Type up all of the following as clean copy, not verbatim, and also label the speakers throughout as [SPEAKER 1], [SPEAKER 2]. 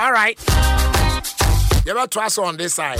[SPEAKER 1] All right. You ever trust on this side?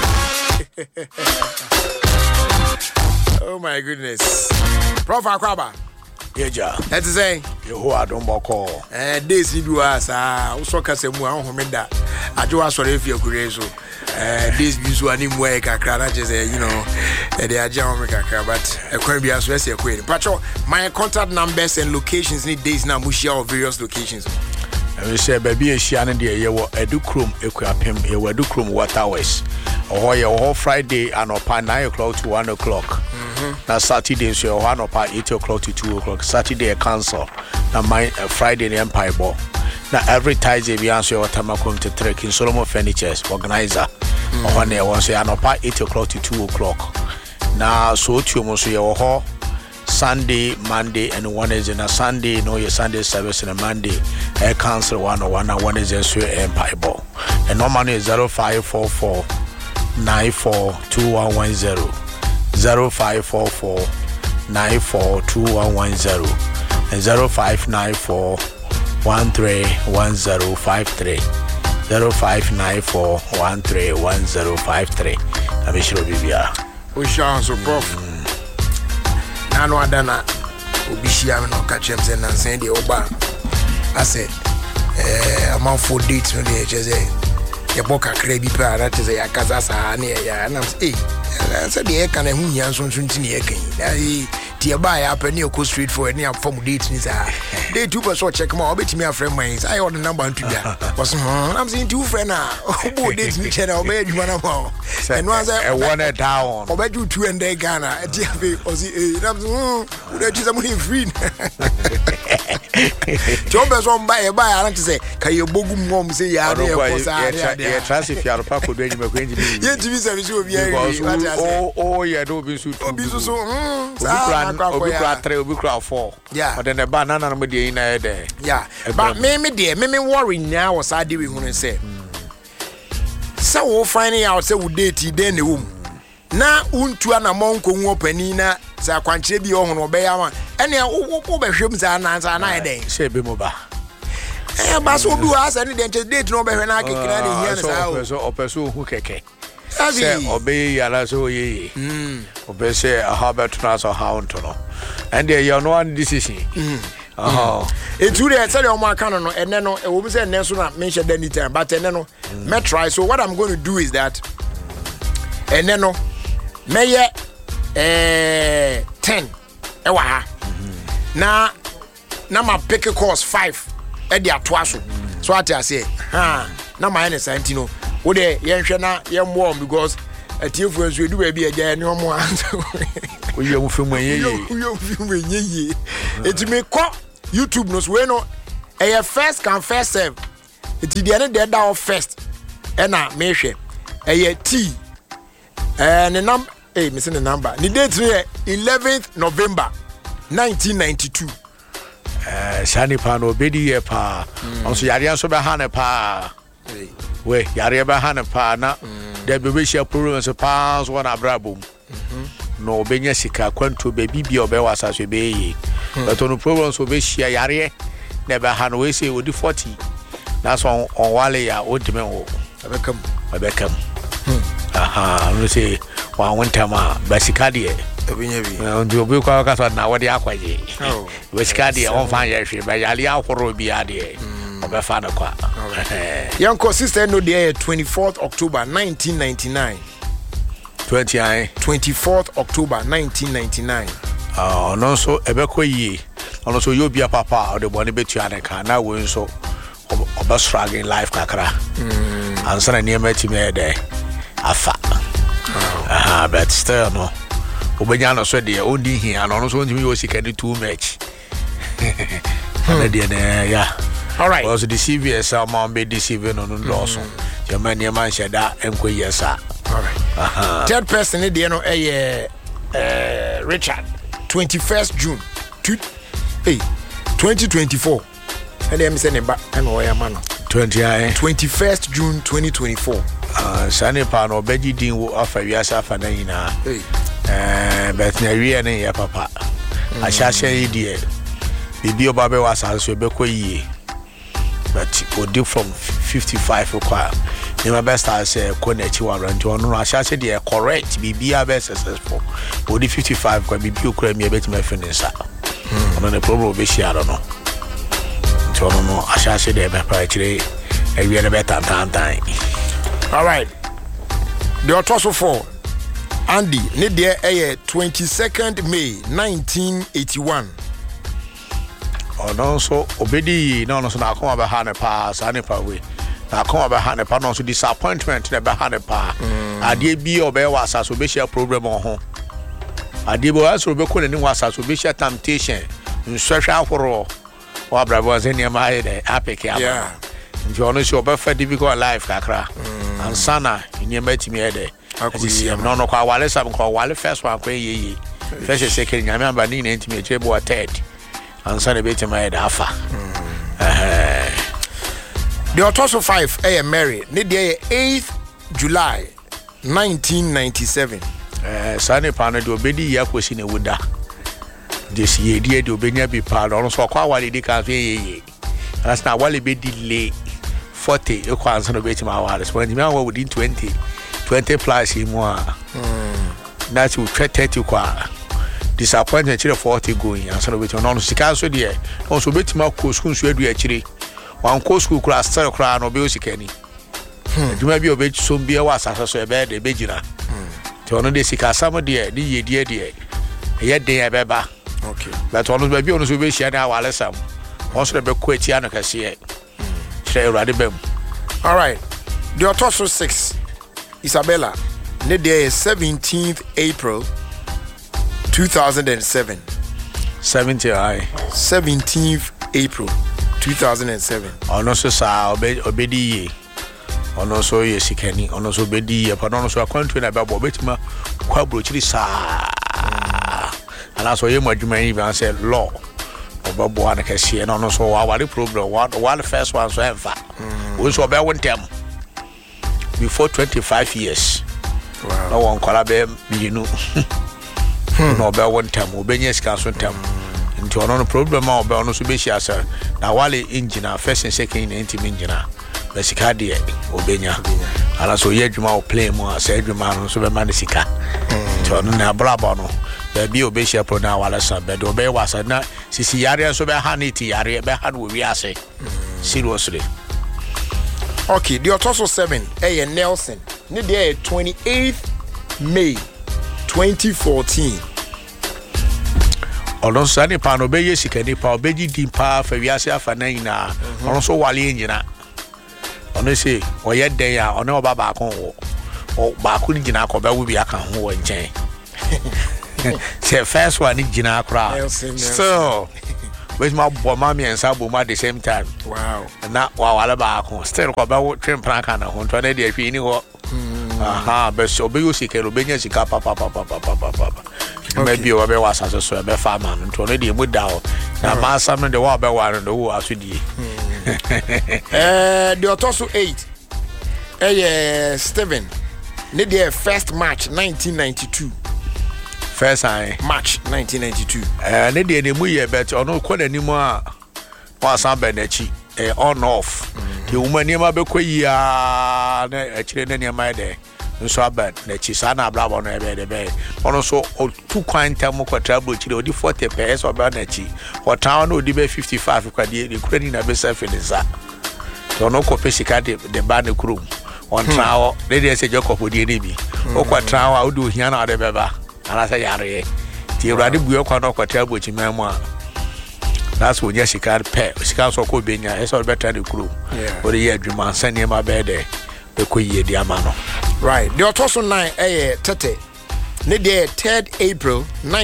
[SPEAKER 1] Oh my goodness. Prof Akwaba.
[SPEAKER 2] Yeah.
[SPEAKER 1] That's saying.
[SPEAKER 2] You who are don't call.
[SPEAKER 1] This you do us. Also, Casemu, Homenda. I do ask for if you're curious. This views one in work. I can't just say, you know, they are Jamaica, but a query be as well as a query. But my contact numbers and locations need days now. We share various locations.
[SPEAKER 2] We say, baby, a Shannon, dear, you were a Ducrum, Equipim, you were Ducrum, what hours? Or your whole Friday and upon 9 o'clock to 1 o'clock. Now, Saturday, so 1 upon 8 o'clock to 2 o'clock. Saturday, a council. Now, my Friday, the Empire Ball. Now, every Thursday, we answer your time come to trek in Solomon Furniture's organizer. Or one day, once an upon 8 o'clock to 2 o'clock. Now, so to you, your whole Sunday, Monday, and Wednesday. Na Sunday, no, your Sunday service, and a Monday, air council 101, and Wednesday, so Empire Ball. And normally 0544 942110 0544 942110 and 0594 131053 0594 131053. I'm sure Bibia.
[SPEAKER 1] We shall so prof. Nano Adana Ubishia no catch him and send the Oba. I said, I'm on 4 dates on the HSA. The book a crabby pair that is a Kazasa near ya, and I'm saying, I said, the air can who yan son to the Tiabai up a new coast street for any form dates. They 2 so check more, bet me a friend mine. I order number to that. Was I'm saying 2 friends now. Who dates me, I'll bet you one of more. And once I
[SPEAKER 2] want it down,
[SPEAKER 1] I'll bet you 2 and they Ghana at TFA or the that is a money free. Jobbers on by a buy, I like to say, can you bogum mom say, yeah,
[SPEAKER 2] trust if you are a pack of danger, going to be yet to be service of oh, yeah, don't be so. Obukra 4. Yeah. But then the banana number in there.
[SPEAKER 1] Yeah. But me dear, me worry now was I do when I say. So we'll finding out say we date then the womb. Na untu ana monko penina sa kwanche bi ohun obeya ma ene wo behwem za na na den
[SPEAKER 2] se be mo ba
[SPEAKER 1] ba so du asa ni den date no behwe na kekira ni hia na sa
[SPEAKER 2] so opeso hu keke se obey yala so ye obey say how about na so how to no and there you no one decision
[SPEAKER 1] Etu dey tell you aka no ene no e wo bi say ene so na mention that anytime but ene no me try. So what I'm going to do is that ene no meye 10 ewa ha na my pick course 5 e dey atoa so what I say na my ene santino wo dey yen hwe na yen mo because atiefo enso edu ba bi eja ene omo
[SPEAKER 2] oye mu fimu
[SPEAKER 1] enye etime ko YouTube no so we no e first can first serve eti dey na dey da first e na me hwe e T the number missing the number. The date here 11th November 1992.
[SPEAKER 2] Shani pano bedi ye pa. Also yari so be hane pa. We yari be hane pa na there be share problem so pass one abrabum. No benya sika kwanto be bibia obe wasa so be yi. But on problem so be share yari never hane we say odi 40. That's on wale ya odime wo. Abekam. I'm say one time Basicadi. Do be quite now what the aquaji. Basicadi on fire by Yalia for Biadi. Obafana.
[SPEAKER 1] Young consistent no day 24th October 1999. 24th October 1999.
[SPEAKER 2] No, so Ebeko ye. Also, you'll be a papa or the one bet you now win so struggling life kakra. And son near met me there. Afa. But still no. Obanyana so dey only here and also want me was can do too much. Yeah.
[SPEAKER 1] All right.
[SPEAKER 2] Also the CVS am be deceiving on loss. Your man share that enko yes. All
[SPEAKER 1] right. Third person dey no Richard 21st June 2024. And them say neba and oya man 21st June 2024.
[SPEAKER 2] Sane pa no beji din wo afa wiasa afa na nyina bet na wie ne ya papa ahahye yi die bibi oba be wasa so be ko yie but we do from 55 require. My best I say connect you around to no I say they correct be best successful. We do 55 can be you me bet my finish. And the problem be share no. So no I say they be actually a really better time.
[SPEAKER 1] All right. The Otoso 4 Andy need there 22nd May 1981.
[SPEAKER 2] Oh no, so obedi no so na come about hand pass and way. Na come about hand pass no so disappointment na be hand pass. Ade bi obe wasa so be share problem on ho. Ade bo aso be ko ni wasa so be share temptation. Nswehwe ahoro. Wa brabo ze ni ma ye apeke ama.
[SPEAKER 1] Yeah.
[SPEAKER 2] Nti ono so be fa difficult life kakra. Ansana ni matimi ye de. No kwa wale sam kwa wale first one kwa ye. First second nyame amba ni na ntimi e bo third. Ansana be tima head afa.
[SPEAKER 1] The Otoso 5 Mary need the 8th July 1997.
[SPEAKER 2] Sane pana do obedi ya kwesi ne wuda. This year the obenya be pa no so kwa wale di kan ye. That's na wale be delay 40 e kwa ansana be tima wale. So when me within 20 plus him that's we 30 kwa. Disappointment chire 40 going and so we no sika so de no so betima ko school so adu achire wan ko school kura start kura no be osikani duma bi obe so bia wa asasa so e be de bejira te ono de sika sam de ni yedie de ye den e beba
[SPEAKER 1] okay
[SPEAKER 2] but ono be bi ono so be hia na wale sam on so be ko atia no kase e chire urade bem.
[SPEAKER 1] All right, the Otoso 6 Isabella ne day 17th April 2007. 17th April 2007.
[SPEAKER 2] Ono so sa obedi ye. Ono so ye sikani, ono so obedi ye, pa ono so akwantu na babo betima kwa brochiri sa. Ana so ye madwuma yi ban say law. Obabo ana kase na ono so wawari problem, one first one so enfa. We so be wontem before 25 years.
[SPEAKER 1] Wow.
[SPEAKER 2] No one kola be binu. No be one time obenya sika so time nti ono no problem a obe ono so be shia sir na wale engineer first and second engineer be sika de obenya ala so ye dwuma o play mo a say dwuma no so be man sika nti ono na braba no be bi obe shia pro na wale san be do be wasa na sisi yare so be haniti yare be had we ase seriously.
[SPEAKER 1] Okay, the Otoso 7 Nelson ne dey 28th May 2014.
[SPEAKER 2] Ono sani pa no be yesika ni pa obeji din pa fa wiase afa na ina ono so wale nyina ono se oye den ya ono oba ba kon wo ba ku ni gina ko be wo bi aka ho wo nchen se first one ni gina akra so with my bomb me and sabo at the same time.
[SPEAKER 1] Wow.
[SPEAKER 2] And that wa wale ba kon still ko be wo train plan kan ho to na de afi ni ho. Aha, but so be you sika obenya sika pa. Maybe we be was as so be farmer nto no de mu da o na ma sam no de wa be wa no wo asudie.
[SPEAKER 1] The Otoso 8 Steven ne de first match 1992.
[SPEAKER 2] First time
[SPEAKER 1] match 1992.
[SPEAKER 2] Ne de mu ye bet ono ko na nimu a wa sam be na chi on off. The woman near my bequia, a children near my day. So I bet that she's an abrabo no ebe be. Ono so 2 coin time ko trouble chi odi 40 pence or banachi. Or town odi be 55 kwa the credit na be self in za. So no ko pesika de ban krum. On trawo, they say Jacob odi ni bi. O kwa trawo odu hia na de beba. Ana say yare. Ti urade buyo kwa no kwa trouble chi memo. That's when you can pay. She can so call Benya. It's all better the crew.
[SPEAKER 1] Yeah.
[SPEAKER 2] But the year Juma send him a bed there. The Kuye Diamano.
[SPEAKER 1] Right. The Otoso 9 Tete. Ne day 3rd April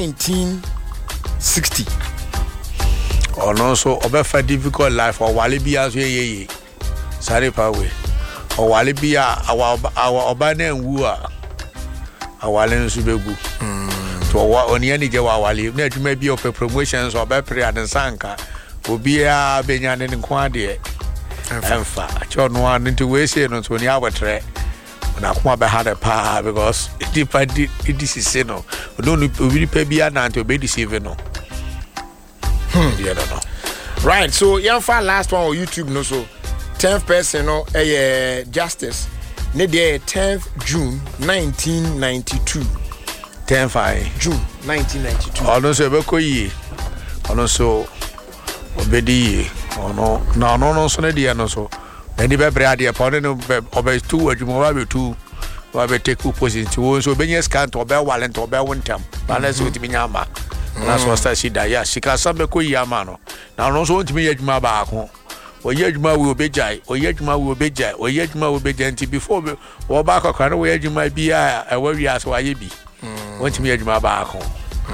[SPEAKER 1] 1960.
[SPEAKER 2] Or no so obefa difficult life or Walibia ye. Sorry Pawe. Or Walibia our Obana and Wua. Our Len Subegu. To oni ani je wa wale na adwuma bi of promotions or be pre and sanka obi a benya ne nko ade emfa cho no an nti we say no so ni awetre na kuma be had pa because it this is no no obi pa bia na nti obi deceive no yeah no.
[SPEAKER 1] Right, so you find last one on YouTube no so 10th person no Justice ne dey 10th June 1992.
[SPEAKER 2] 10th
[SPEAKER 1] June 1992.
[SPEAKER 2] Ono so be ko yi. Ono so obedi ono na no so ne dey no so. Eni be bre ade pa no obe tu adwuma wa be tu wa be take position to so be nye scan to be walent to be wontam. Na na so timi nyama. Na so sta si da ya sika sabe ko yi ama no. Na no so timi adwuma ba ko. Oye adwuma we obejai, oye adwuma we obejai, oye adwuma we obejai nti before wo ba akokra no we adwuma bia e wa wiase wa ye bi. Wonti me adwuma ba ko.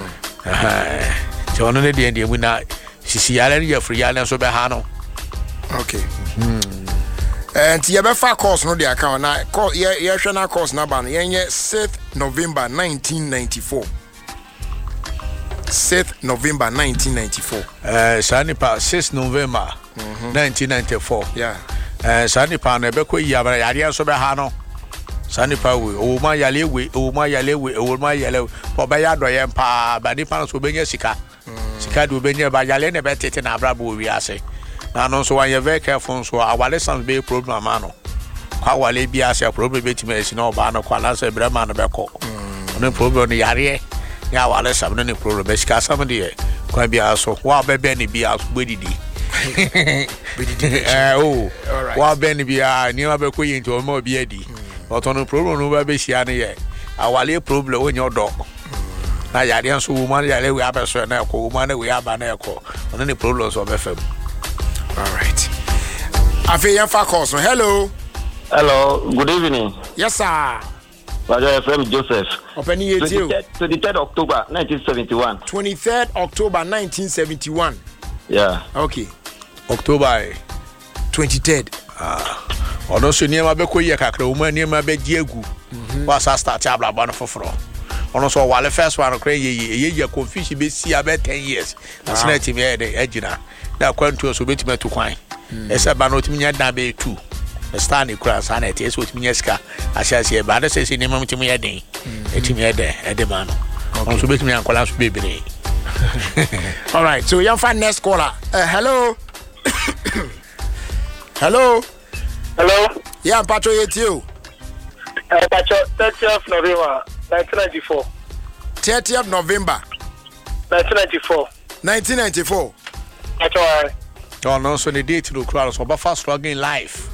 [SPEAKER 2] So no ne de mu na sisi yale ne yafri yale so be ha no.
[SPEAKER 1] Okay. And you better course no the account na ye hwe na course na ba no ye 6th November 1994. 6th November 1994.
[SPEAKER 2] Sanipa 6th November 1994.
[SPEAKER 1] Yeah.
[SPEAKER 2] Sanipa na be ko yabara yare so be ha no. Sanipa we o ma yale we o ma yale we o ma yale po be ya do ye mpa ba nipa so be nya sika. Sika do be nya ba yale ne be tete na abrabo wi ase. Na no so when you very careful so awale some be problem ano. Kwa wale bi ase problem be timi esi na oba no kwa na se brema no be ko. No problem ni yare. Ya wale some no problem be sika some de kwa bi aso wa be be ni bi aso gbedidi. Wa be ni bi a ni wa be ko yin to mo bi adi. But on problem no be sia ne ye. Awale problem onye odo. Na yare so woman yare we abeso na ko woman we aba na ko. On any problem so be fam.
[SPEAKER 1] All right. Afiyan Fakos. Hello.
[SPEAKER 3] Hello. Good evening.
[SPEAKER 1] Yes, sir.
[SPEAKER 3] My friend Joseph.
[SPEAKER 1] Open here too.
[SPEAKER 3] 23rd October 1971.
[SPEAKER 1] 23rd October 1971.
[SPEAKER 3] Yeah.
[SPEAKER 1] Okay.
[SPEAKER 2] October
[SPEAKER 1] 23rd.
[SPEAKER 2] Ono so niema be ko ye kakra o ma niema be diegu. Wa sa start abla ba no foforo. Ono so wale first one kra ye confusion be see about 10 years. That's not him here the ejina. Na kwantu so betima to kwan. Esa ba no timi nya da be 2. The stand kra sa na ete so timi nya sika. Asiase ba da se niema mutimi ye den. Etimi ye den e de ma no. Ono so betimi ankola so bebere.
[SPEAKER 1] All right. So young fan next caller. Hello. Hello.
[SPEAKER 4] Hello.
[SPEAKER 1] Yeah, Pacho you.
[SPEAKER 4] Pacho 30th November 1994.
[SPEAKER 1] 30th November
[SPEAKER 4] 1994.
[SPEAKER 1] 1994.
[SPEAKER 4] Pacho.
[SPEAKER 2] Oh no, so the date no crowd so about fast struggling life.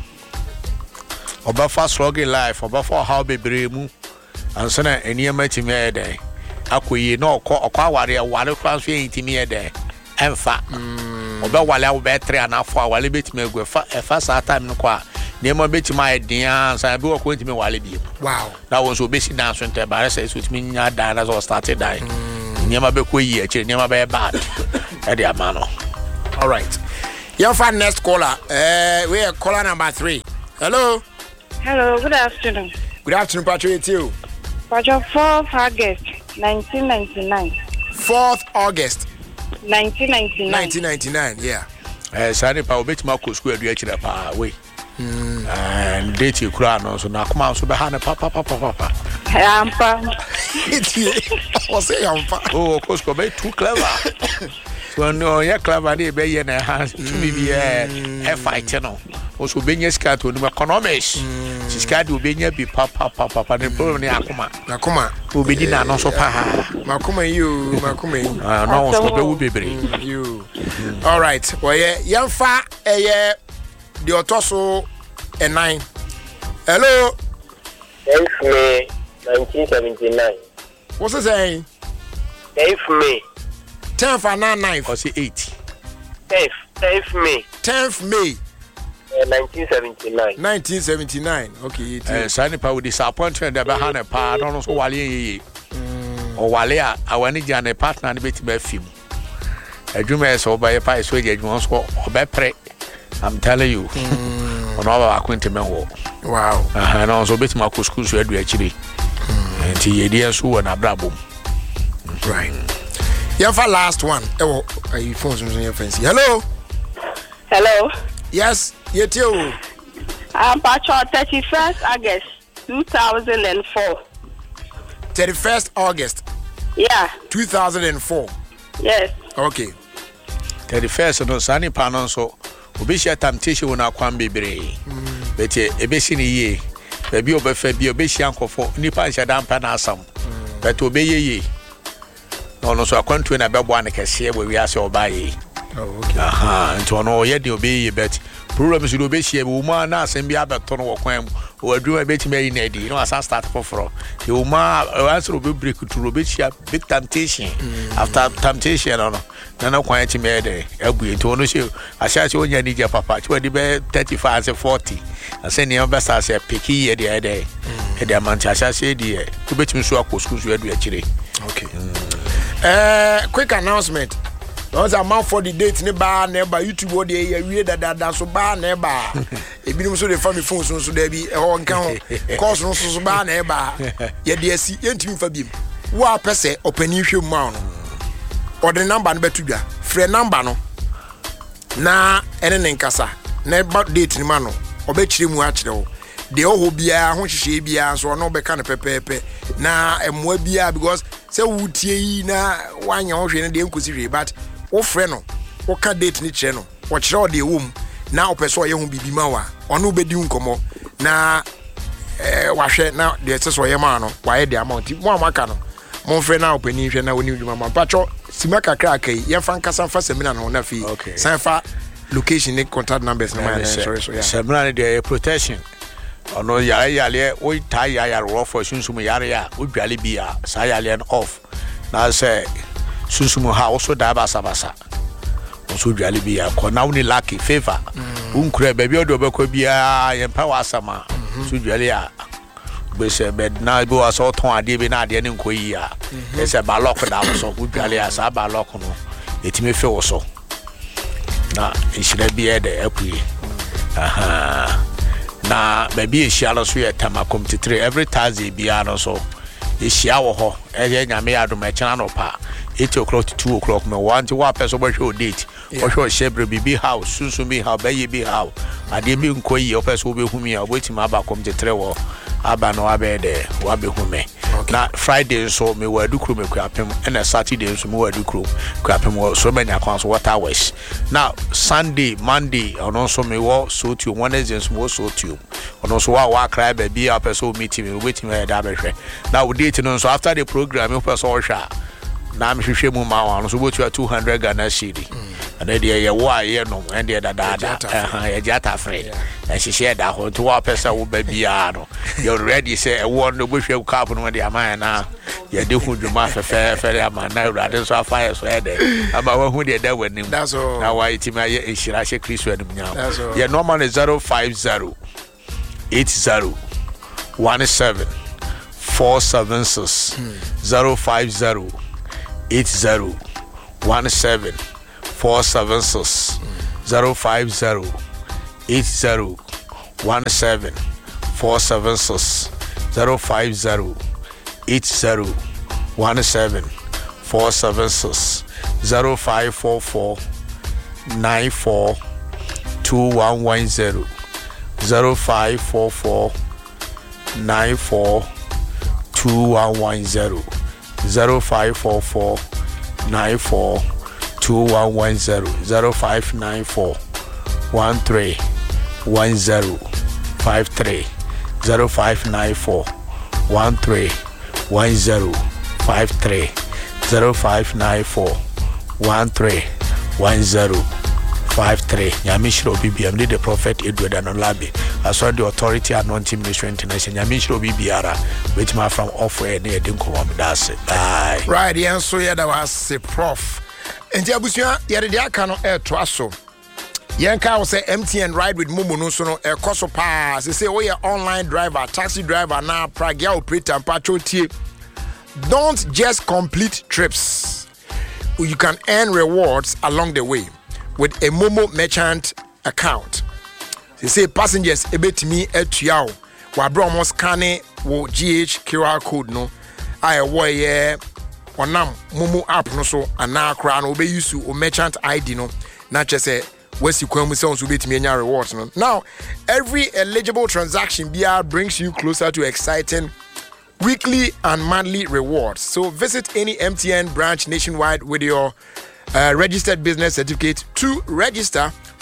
[SPEAKER 2] About fast struggling life, about for how bebre mu. And so na eniema timi e dey. Akoyi na okwa ware transfer intimi e dey. Emfa. Oba wale wo be 3 and 4 wale betimi egu efa sa time no kwa. Niema betimi edian sa be wo ko intimi wale bi.
[SPEAKER 1] Wow.
[SPEAKER 2] That was so basic dance nte bare say so timi nya dan as started die. Niema be ko yi eche niema be bad. E dey amano.
[SPEAKER 1] All right. Young fan next caller. We are caller number 3. Hello.
[SPEAKER 5] Hello, good afternoon.
[SPEAKER 1] Good afternoon, Patrick. You.
[SPEAKER 5] Patrick, 4th August 1999.
[SPEAKER 1] 4th August
[SPEAKER 5] 1999.
[SPEAKER 1] 1999, yeah.
[SPEAKER 2] Sani pa obetima ko school edu ekire pa we. And date you kura no so na kuma so be ha ne papa.
[SPEAKER 5] Ampa.
[SPEAKER 1] O say ampa.
[SPEAKER 2] Oh, of course, go be too clever. So no, ya clever dey be ye na ha to me be e fight no. O so be nya sika to no economics. Sika dey be nya bi papa the problem ni akuma.
[SPEAKER 1] Akuma.
[SPEAKER 2] Obedi na no so pa.
[SPEAKER 1] Makuma you.
[SPEAKER 2] No so be wo bebre.
[SPEAKER 1] You. All right. Well, yamfa the otoso 9. Hello.
[SPEAKER 4] 10th May 1979.
[SPEAKER 1] What's it saying?
[SPEAKER 4] 10th May.
[SPEAKER 1] 10th and 9th.
[SPEAKER 2] Or say 8.
[SPEAKER 4] 10th May.
[SPEAKER 1] 10th May.
[SPEAKER 4] 1979.
[SPEAKER 1] 1979. Okay.
[SPEAKER 2] Sani pa with disappointment that be ha ne pa no so wale ye. O wale a awani jane partner ne beti be film. Adwuma so ba ye pa so adwuma so obepre. I'm telling you. Ono ba akwente me wo.
[SPEAKER 1] Wow.
[SPEAKER 2] No so beti ma ko school so edu akire. Nti ye dia so wo na brabom.
[SPEAKER 1] Right. For last one. Your phone's on your fancy. Hello.
[SPEAKER 5] Hello.
[SPEAKER 1] Yes. Yet you.
[SPEAKER 5] Pacho, 31st August 2004.
[SPEAKER 1] 31st August.
[SPEAKER 5] Yeah.
[SPEAKER 1] 2004.
[SPEAKER 5] Yes.
[SPEAKER 1] Okay.
[SPEAKER 2] 31st no sani panon so obehia temptation wona kwan bebre but ebesi ni ye baby obefa bi obehia nkofo nipa nhyɛ dampa na asam but obeyeye no so akwantu na bebo an kese we wiase obaye aha nto no ye de obeyeye but problem is obehia wo ma na asem bi abeto no wokwan o adwuma betime yi na di no asa start for you ma answer obe break to obehia big temptation after temptation no na kwan ti me de abu nto no she ahyase onya ni je papa ti wadi be 35 and 40 ase ne best say pick ye de e man ahyase de obetimi so akosku so adu akire.
[SPEAKER 1] Okay. Quick announcement. Once a month for the date ne ba YouTube wo de ya wie da so ba na ba. Ebinom so de family phone so da bi e ho nka ho. Course no so ba na ba. Ye de asi yentimi fa biem. Wo apese opani hwe mu no. Order number no betudwa. Free number no. Na ene ne nkasa. Na ba date ni ma no. Obekire mu a kire wo. De oho bia ho hwehwe bia so no beka ne pepepe na emwa bia because say wutie yi na wanya ho hwe ne de nkosi hwe but wo frɛ no wo ka date ni kire no wo kire o de wom na opeso ye ho bibi ma wa ono bedi nkomo na wa hwe na de seso ye ma no wa ye de amount mo amaka no mo frɛ na opani hwe na woni dwuma ma pacho simaka kra kai ye fa nkasa fa seminar no na fi san fa location ne contact numbers no ma sorry so yeah
[SPEAKER 2] seminar de protection ono yale o ta ya ro for sunsumu yare ya o dwale bia sa yale off na say sunsumu ha o so da basa o so dwale bia ko na woni lucky favor unkure ba bi odo bekọ bia ye pa wasama so dwale ya be se bed na bi waso ton ade bi na ade ne nkoyi ya e se ba lock da so o dwale ya sa ba lock no etime fe wo so na ishira bia de akui aha na baby ehia so ye tamakom titre every Thursday bia no so ehia wo ho eye nyame adom echana no pa 8 o'clock to 2 o'clock me want to wa person bo show date o show shebre bibi house sunsun bi how bayi bi how ade bi nkoyi o person wo be humi a obeti ma ba kom titre wo aba no abede wa be hume na Friday so me wa dukru me kwapem and Saturday so me wa dukru kwapem so many accounts water west now Sunday Monday ono so me wo so to Wednesday so wo so to ono so wa cry baby a person meeting me waiting me da be hwe now we date no so after the program you person wo hwa na me hwehwe mu ma wa no so botu 200 Ghana cedi and then ye wa ye no and the da ye jata free and she share that ho to wa person wo baby a no you ready say e won no bohwe cap no de aman na ye de hu dwuma fefe aman na urade so afa so e de aba wa hu de da wanim na wa itima ye ehira she Kristo anim nya ye normal is 050 80 17 476 050 80 17 476 050 80 17 476 050 80 17 476 0544 94 2110 0544 94 2110 0544 94 2110 0594 13 10 53 0594 13 10 53 0594 13 10 53 Yamishro BBM the prophet Edward Anolabi as well the authority anointing ministry international Yamishro BBR which ma from off where near Dinko that's it
[SPEAKER 1] right the answer yeah that was a prof and Jabusia yet the cano air twasso Yanka will say MTN ride with Mumu no so no a cost pass they say oh yeah online driver taxi driver now pragia operator and patrol tip don't just complete trips you can earn rewards along the way with a Momo merchant account. They say passengers ebetimi etuao wa bro mo scanning wo GH QR code no I wo ye onam Momo app no so ana kra no be use o merchant ID no na che say wesi kwamu se onso betimi enya rewards no. Now every eligible transaction BR brings you closer to exciting weekly and monthly rewards. So visit any MTN branch nationwide with your registered business certificate to register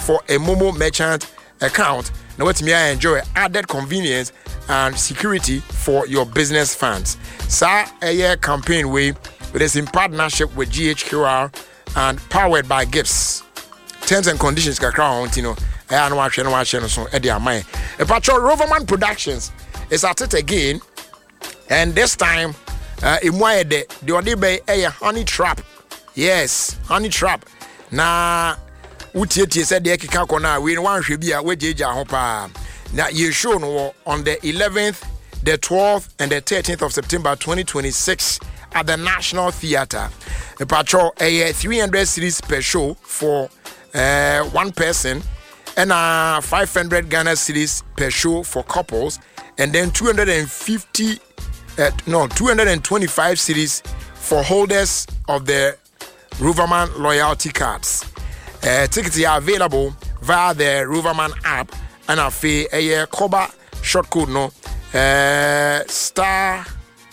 [SPEAKER 1] for a Momo merchant account. Now what me I enjoy added convenience and security for your business funds. Sa a campaign way it is in partnership with GHQR and powered by Gifts. Terms and conditions kakra you know. I know what so Eddie Amai. A Patrol Roverman Productions is at it again, and this time in why the Odibe a honey trap. Yes, honey trap. Na Utieti said the Ekikakona, we want to be a Weja Hopa. Now you show no on the 11th, the 12th, and the 13th of September 2026 at the National Theatre. A Patrol a 300 series per show for one person. And 500 Ghana cedis per show for couples, and then 225 cedis for holders of the Roverman loyalty cards. Tickets are available via the Roverman app, and a fee a Koba short code no star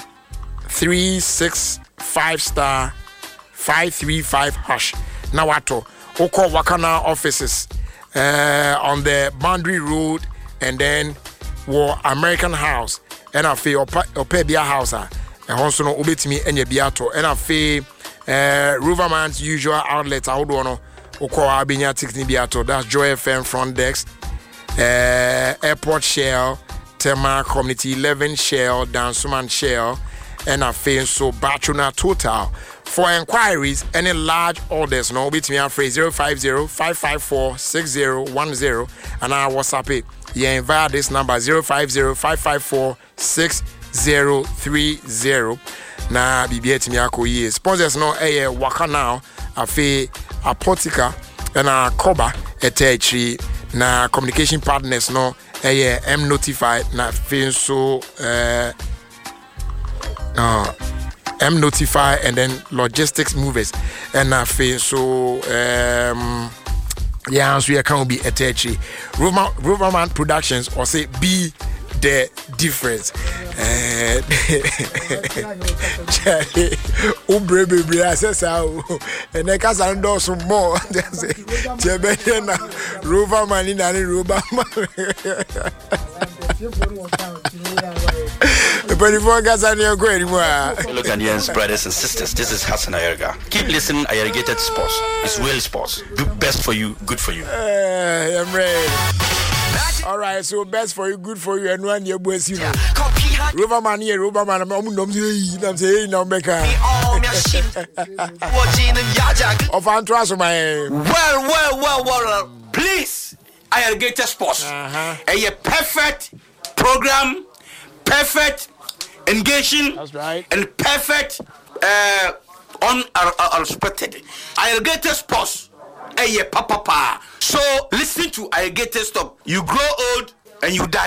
[SPEAKER 1] 365 star 535 hash. Nawato Oko Wakana offices. On the Boundary Road, and then American House, and I feel Opebia House, and also no Ubitimi and Yabiato, and I feel Roverman's usual outlets. I would want to Abinia Tikni Biato, that's Joy FM front desk, Airport Shell, Tema Community 11 Shell, Dansuman Shell, and I feel so Bachuna Total. For inquiries, any large orders, no, beat me at 050-554-6010, and our WhatsApp it. Yeah, via this number 050-554-6030. Na BBA me ako ye. Sponsors no waka now, afe Apotica and a Koba etechi na communication partners no M Notify na fin so M Notify and then logistics movers and I feel so yeah so you can be attached Roverman Productions or say be the difference baby I says and I can do some more Roverman in any Roverman.
[SPEAKER 6] Hello Ghanaians, brothers and sisters, this is Hassan Ayerga. Keep listening, Ayergated Sports. It's real sports. Do best for you, good for you.
[SPEAKER 1] I'm ready. Alright, so best for you, good for you, and one year boys, you know. Roverman here, Roverman, I'm saying, no, Becca. Of Antras, my.
[SPEAKER 6] Well. Please, Ayergated Sports. A perfect program, perfect engaging,
[SPEAKER 1] that's right,
[SPEAKER 6] and perfect unexpected. Ayergated Sports. Papa. So listen to Ayergated Stop. You grow old and you die